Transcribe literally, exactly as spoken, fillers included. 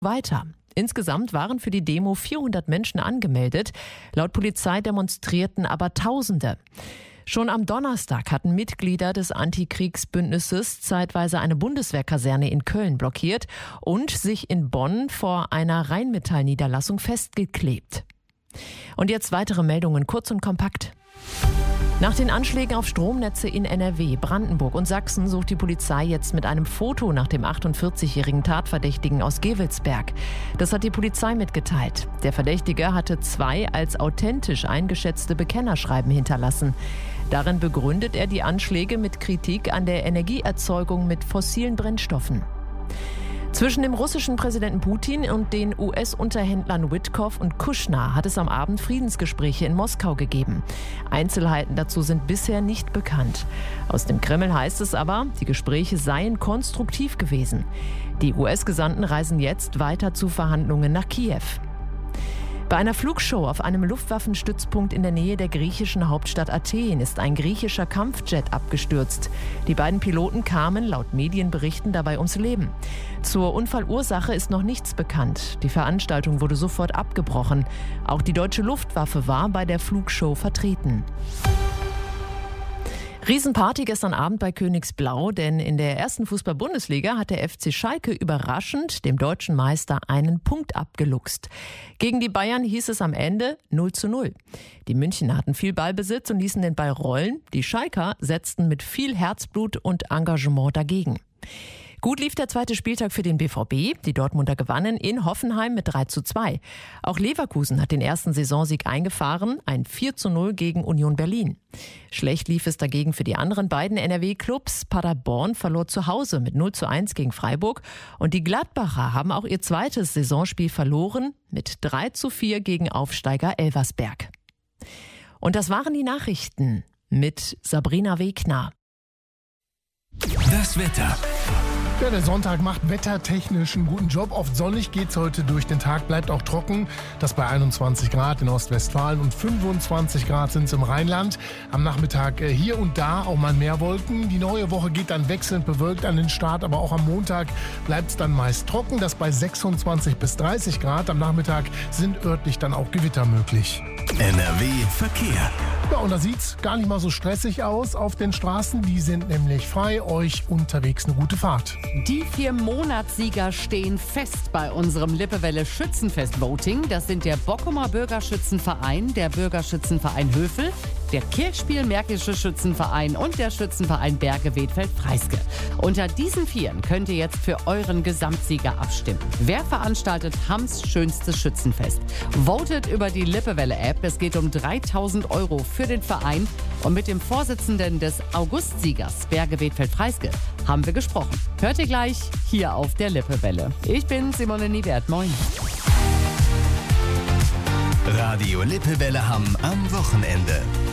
weiter. Insgesamt waren für die Demo vierhundert Menschen angemeldet. Laut Polizei demonstrierten aber Tausende. Schon am Donnerstag hatten Mitglieder des Antikriegsbündnisses zeitweise eine Bundeswehrkaserne in Köln blockiert und sich in Bonn vor einer Rheinmetall-Niederlassung festgeklebt. Und jetzt weitere Meldungen, kurz und kompakt. Nach den Anschlägen auf Stromnetze in N R W, Brandenburg und Sachsen sucht die Polizei jetzt mit einem Foto nach dem achtundvierzigjährigen Tatverdächtigen aus Gevelsberg. Das hat die Polizei mitgeteilt. Der Verdächtige hatte zwei als authentisch eingeschätzte Bekennerschreiben hinterlassen. Darin begründet er die Anschläge mit Kritik an der Energieerzeugung mit fossilen Brennstoffen. Zwischen dem russischen Präsidenten Putin und den U S-Unterhändlern Witkoff und Kushner hat es am Abend Friedensgespräche in Moskau gegeben. Einzelheiten dazu sind bisher nicht bekannt. Aus dem Kreml heißt es aber, die Gespräche seien konstruktiv gewesen. Die U S-Gesandten reisen jetzt weiter zu Verhandlungen nach Kiew. Bei einer Flugshow auf einem Luftwaffenstützpunkt in der Nähe der griechischen Hauptstadt Athen ist ein griechischer Kampfjet abgestürzt. Die beiden Piloten kamen laut Medienberichten dabei ums Leben. Zur Unfallursache ist noch nichts bekannt. Die Veranstaltung wurde sofort abgebrochen. Auch die deutsche Luftwaffe war bei der Flugshow vertreten. Riesenparty gestern Abend bei Königsblau, denn in der ersten Fußball-Bundesliga hat der F C Schalke überraschend dem deutschen Meister einen Punkt abgeluchst. Gegen die Bayern hieß es am Ende null zu null. Die Münchner hatten viel Ballbesitz und ließen den Ball rollen. Die Schalker setzten mit viel Herzblut und Engagement dagegen. Gut lief der zweite Spieltag für den B V B. Die Dortmunder gewannen in Hoffenheim mit drei zu zwei. Auch Leverkusen hat den ersten Saisonsieg eingefahren, ein vier zu null gegen Union Berlin. Schlecht lief es dagegen für die anderen beiden N R W-Clubs. Paderborn verlor zu Hause mit null zu eins gegen Freiburg. Und die Gladbacher haben auch ihr zweites Saisonspiel verloren mit drei zu vier gegen Aufsteiger Elversberg. Und das waren die Nachrichten mit Sabrina Wegner. Das Wetter. Ja, der Sonntag macht wettertechnisch einen guten Job. Oft sonnig geht's heute durch den Tag, bleibt auch trocken. Das bei einundzwanzig Grad in Ostwestfalen und fünfundzwanzig Grad sind es im Rheinland. Am Nachmittag hier und da auch mal mehr Wolken. Die neue Woche geht dann wechselnd bewölkt an den Start, aber auch am Montag bleibt es dann meist trocken. Das bei sechsundzwanzig bis dreißig Grad. Am Nachmittag sind örtlich dann auch Gewitter möglich. N R W Verkehr. Ja, und da sieht's gar nicht mal so stressig aus auf den Straßen. Die sind nämlich frei. Euch unterwegs eine gute Fahrt. Die vier Monatssieger stehen fest bei unserem Lippewelle Schützenfest-Voting. Das sind der Bockumer Bürgerschützenverein, der Bürgerschützenverein Höfel, der Kirchspiel-Märkische Schützenverein und der Schützenverein Berge-Wedfeld-Freiske. Unter diesen Vieren könnt ihr jetzt für euren Gesamtsieger abstimmen. Wer veranstaltet Hams schönstes Schützenfest? Votet über die Lippewelle-App. Es geht um dreitausend Euro für den Verein. Und mit dem Vorsitzenden des Augustsiegers Berge-Wedfeld-Freiske haben wir gesprochen. Hört ihr gleich hier auf der Lippewelle. Ich bin Simone Niewert. Moin. Radio Lippewelle Hamm am Wochenende.